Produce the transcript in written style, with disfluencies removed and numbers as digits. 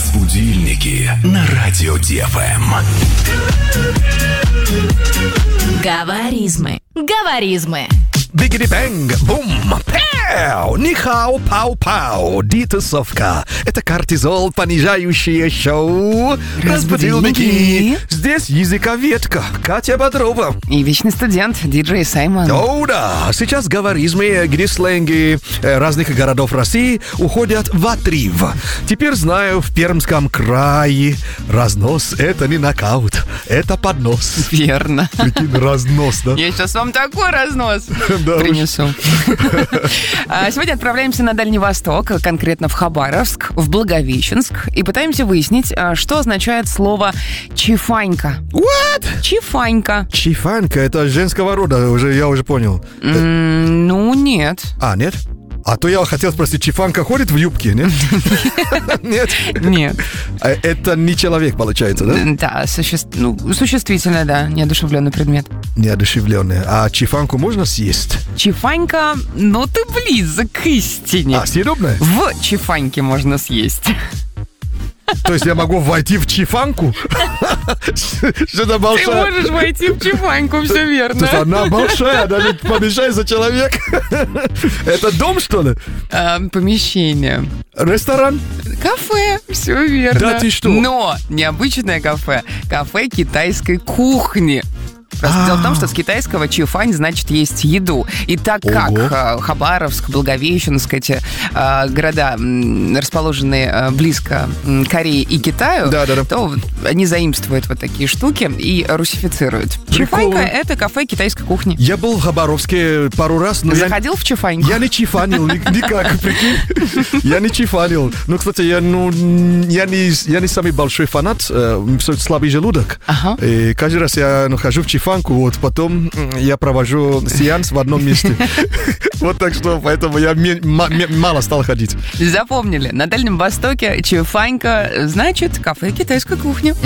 Разбудильники на радио ДФМ. Говоризмы. Бигиди-бэнг, бум, пау, нихау, пау-пау, дитусовка. Это кортизол, понижающее шоу. Разбудильники. Здесь языковедка Катя Бодрова. И вечный студент диджей Саймон. О, да. Сейчас говоризмы, где сленги разных городов России уходят в отрыв. Теперь знаю, в Пермском крае разнос — это не нокаут, это поднос. Верно. Прикинь, разнос, да? Я сейчас вам такой разнос принесу. Сегодня отправляемся на Дальний Восток, конкретно в Хабаровск, в Благовещенск, и пытаемся выяснить, что означает слово «чифанька». What? Чифанька. Чифанька — это женского рода, я уже понял. Ну, нет. А, нет? А то я хотел спросить, чифанка ходит в юбке, нет? Нет? Нет. Это не человек, получается, да? Да, существительное, да, неодушевленный предмет. Неодушевленный. А чифанку можно съесть? Чифанька, ну ты близок к истине. А, съедобная? В чифаньке можно съесть. То есть я могу войти в чифанку? Что-то Ты большое. можешь войти в чифаньку, все верно. То есть она большая, даже помещается человек. Это дом, что ли? Помещение. Ресторан? Кафе, все верно. Да ты что? Но необычное кафе. Кафе китайской кухни. Просто дело в том, что с китайского чифань значит есть еду. И так как Хабаровск, Благовещенск, эти города расположены близко к Корее и Китаю, то они заимствуют вот такие штуки и русифицируют. Чифанька — это кафе китайской кухни. Я был в Хабаровске пару раз, но Заходил в чифаньку? Я не чифанил никак, прикинь. Я не чифанил. Ну, кстати, я не самый большой фанат, слабый желудок. И каждый раз я хожу в чифанку, вот потом я провожу сеанс в одном месте. Вот так что, поэтому я мало стал ходить. Запомнили, на Дальнем Востоке чифанька значит кафе китайской кухни.